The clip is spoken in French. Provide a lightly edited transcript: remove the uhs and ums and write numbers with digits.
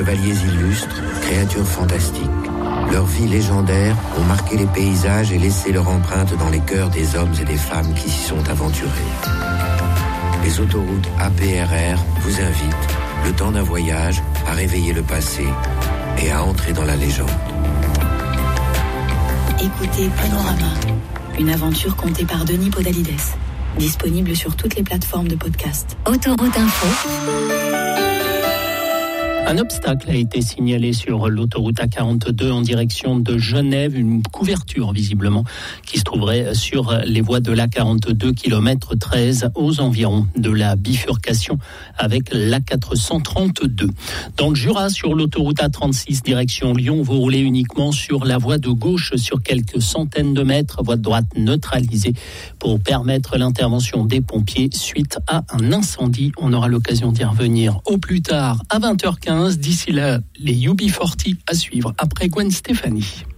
chevaliers illustres, créatures fantastiques. Leurs vies légendaires ont marqué les paysages et laissé leur empreinte dans les cœurs des hommes et des femmes qui s'y sont aventurés. Les autoroutes APRR vous invitent, le temps d'un voyage, à réveiller le passé et à entrer dans la légende. Écoutez Panorama, une aventure contée par Denis Podalides. Disponible sur toutes les plateformes de podcast. Autoroute Info. Un obstacle a été signalé sur l'autoroute A42 en direction de Genève, une couverture visiblement qui se trouverait sur les voies de l'A42 km 13 aux environs de la bifurcation avec l'A432. Dans le Jura, sur l'autoroute A36 direction Lyon, vous roulez uniquement sur la voie de gauche sur quelques centaines de mètres, voie de droite neutralisée pour permettre l'intervention des pompiers suite à un incendie. On aura l'occasion d'y revenir au plus tard à 20h15. D'ici là, les UB40 à suivre après Gwen Stefani.